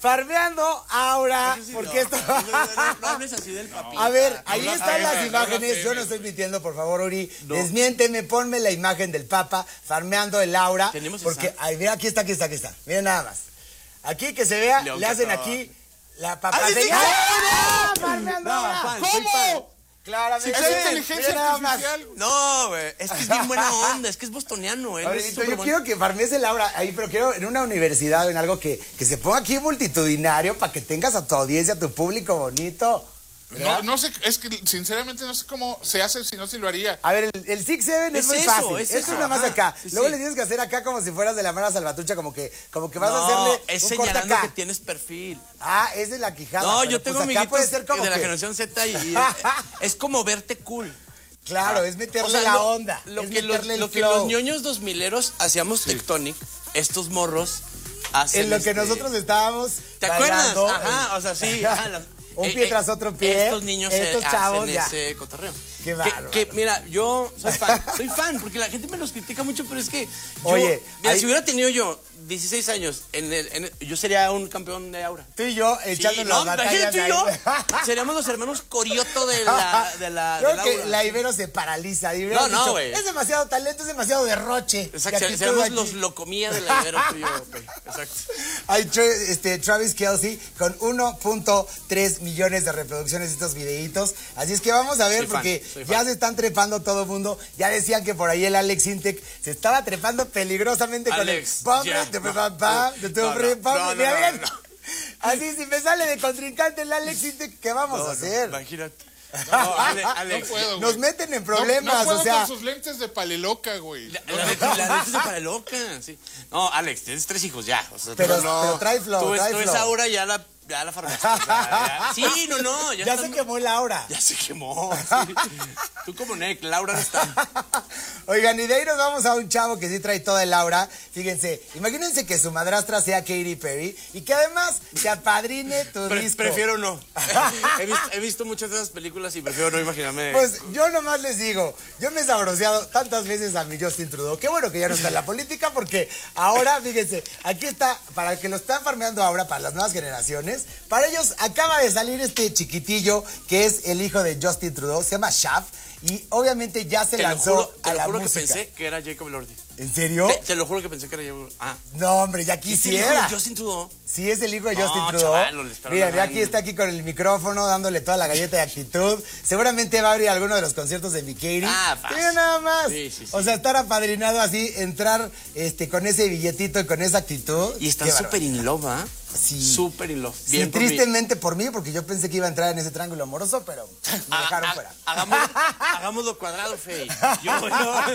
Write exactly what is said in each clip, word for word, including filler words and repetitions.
Farmeando Aura, Sí, porque no, esto... no, no, no hables así del papi. A ver, ahí no, están no, las no, imágenes, no, yo no, no no. estoy mintiendo, por favor, Uri, No. desmiénteme, ponme la imagen del Papa farmeando el Aura, ¿Tenemos porque, esa? ahí, mira, aquí está, aquí está, aquí está, miren nada más. Aquí que se vea, León le hacen Castro. aquí la papa ¡Ah, sí, señal. sí! ¡Ah, farmeando No, Aura! fan, soy fan. ¿Cómo? Claramente. Es Miren, inteligencia miren nada más. artificial. No, güey, es que es bien buena onda, es que es bostoniano, él es Aurelito, súper yo bueno. quiero que farmees el Aura ahí, pero quiero en una universidad o en algo que, que se ponga aquí multitudinario para que tengas a tu audiencia, a tu público bonito. No, no sé, es que sinceramente no sé cómo se hace, si no, si lo haría. A ver, el, el Six Seven es, Es muy eso, fácil. es Esto eso, es nada más ajá. acá. Sí, Luego sí. le tienes que hacer acá como si fueras de la mano salvatrucha, como que, como que vas a No, hacerle es un corte señalando acá. que tienes perfil. Ah, esa es la quijada. No, pero yo tengo pues acá amiguitos puede ser como de la que- generación Z y, y es, es como verte cool. Claro, es meterle O sea, la lo, onda. Lo, es que los, meterle el lo que flow. los ñoños dos mileros hacíamos Tectonic, estos morros hacen En lo que este- nosotros estábamos ¿Te acuerdas? bailando, Ajá, o sea, sí. ajá, la- Un eh, pie eh, tras otro pie. Estos niños estos eh, chavos hacen ya. ese cotorreo. Qué Que- bárbaro. que, mira, yo soy fan, soy fan, porque la gente me los critica mucho, pero es que yo, Oye, mira, ahí- si hubiera tenido yo dieciséis años, en el, en el- yo sería un campeón de Aura. Tú y yo echando Sí, las no, batallas. imagínate tú y yo, ahí. seríamos los hermanos Corioto de la, de la, Creo del que Aura. la Ibero se paraliza. Ibero No, ha no, dicho, güey. es demasiado talento, es demasiado derroche. Exacto, Y aquí seremos tú aquí. los locomía de la Ibero tú y yo, güey. Exacto. Hay tra- este, Travis Kelce con uno punto tres millones de reproducciones de estos videitos. Así es que vamos a ver, Soy fan, porque soy ya fan. se están trepando todo el mundo. Ya decían que por ahí el Alex Intec se estaba trepando peligrosamente Alex, con el ya, pam, de no, pam, pam, de tu no, no, pam, pam. no, no, Mira no, bien. no. Así, si me sale de contrincante el Alex Intec, ¿qué vamos No, a no, hacer? imagínate. No, Ale- Alex. No puedo, Nos güey. meten en No- problemas, no, puedo o sea. con sus lentes de paleloca, güey. La, la, neta- la neta se para loca, sí. No, Alex, tienes tres hijos ya. O sea, Pero- tú no, pero trae flow, Tú ves, trae tú ves flow. Aura ya la, ya la farmacia. O sea, ya- sí, no, no. Ya, Ya está- se quemó la hora. Ya se quemó. Sí. Tú como Nick, Laura no está. Oigan, y de ahí nos vamos a un chavo que sí trae toda el aura. Fíjense, imagínense que su madrastra sea Katy Perry y que además se apadrine tu Pre- disco. prefiero no. He visto, he visto muchas de esas películas y prefiero no imaginarme. Pues yo nomás les digo, yo me he sabroseado tantas veces a mi Justin Trudeau. Qué bueno que ya no está en la política porque ahora, fíjense, aquí está, para que lo están farmeando ahora, para las nuevas generaciones, para ellos acaba de salir este chiquitillo que es el hijo de Justin Trudeau, se llama Shaft y obviamente ya se te lo lanzó juro, te a lo la juro que música. pensé que era Jacob Elordi. ¿En serio? Te, te lo juro que pensé que era Jacob. Ah. No, hombre, ya ¿Es el hijo quisiera. de Justin Trudeau? Sí, es el hijo de No, Justin Trudeau. chaval, le espero Mira, la ya aquí mano. está aquí con el micrófono, dándole toda la galleta de actitud. Seguramente va a abrir alguno de los conciertos de mi Katy. Ah, fácil. Mira nada más. Sí, sí, sí. O sea, estar apadrinado así, entrar este, con ese billetito y con esa actitud. Y están Qué súper in love, ¿ah? Sí. Súper in love. Sí, Bien por mí. tristemente por mí, porque yo pensé que iba a entrar en ese triángulo amoroso, pero me Ha- dejaron ha- fuera. Hagamos, hagámoslo cuadrado, Fey. Yo, no,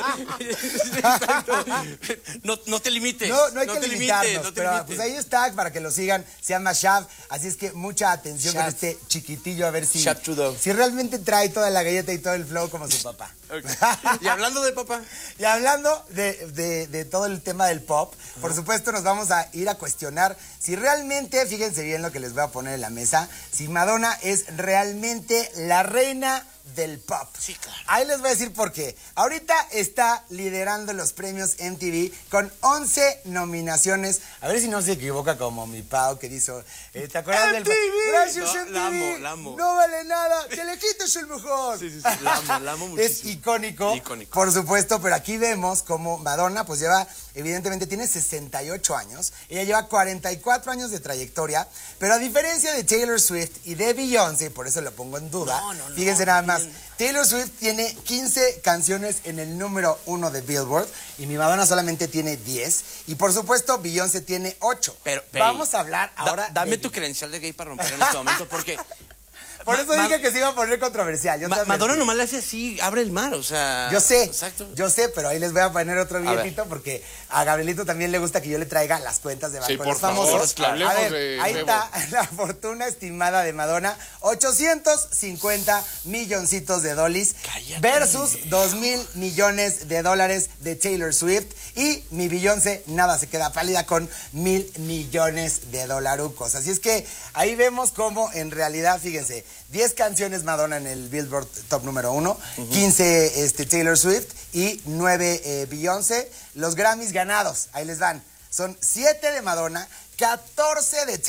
exacto. No, no te limites. No, no hay que te limitarnos, limites, no te pero limites. pues ahí está para que lo sigan, se llama Shav, así es que mucha atención con Shav. este chiquitillo a ver si, Shav Trudeau. si realmente trae toda la galleta y todo el flow como su papá. Ok. Y hablando de papá, Y hablando de, de- de todo el tema del pop, por supuesto nos vamos a ir a cuestionar si realmente, fíjense bien lo que les voy a poner en la mesa, si Madonna es realmente la reina del pop. Sí, claro. Ahí les voy a decir por qué. Ahorita está liderando los premios M T V con once nominaciones. A ver si no se equivoca como mi Pau que dijo, eh, ¿te acuerdas del M T V? Gracias No, M T V. la amo, la amo. No vale nada. Telejito es el mejor. Sí, sí, sí, la amo, la amo Es muchísimo. icónico, Icónico. por supuesto, pero aquí vemos como Madonna pues lleva, evidentemente tiene sesenta y ocho años, ella lleva cuarenta y cuatro años de trayectoria, pero a diferencia de Taylor Swift y de Beyoncé, por eso lo pongo en duda, No, no, no, fíjense nada más, bien. Taylor Swift tiene quince canciones en el número uno de Billboard y mi Madonna solamente tiene diez y por supuesto Beyoncé tiene ocho. Pero, Pei, Vamos a hablar da- ahora dame de- tu credencial de gay para romper en este momento, porque Por Ma- eso Ma- dije que se iba a poner controversial. Yo Ma- te advertí. Madonna nomás le hace así, abre el mar, o sea. Yo sé, Exacto. yo sé, pero ahí les voy a poner otro ver. billetito porque a Gabrielito también le gusta que yo le traiga las cuentas de banco Sí, de por los favor, famosos. claro. A hablemos ver, de ahí Bebo. está la fortuna estimada de Madonna, ochocientos cincuenta milloncitos de dólares Cállate. versus dos mil millones de dólares de Taylor Swift y mi Beyoncé nada se queda pálida con mil millones de dolarucos. Así es que ahí vemos cómo en realidad, fíjense, diez canciones Madonna en el Billboard Top número uno, quince este, Taylor Swift y nueve eh, Beyoncé. Los Grammys ganados, ahí les dan, son siete de Madonna, catorce de Taylor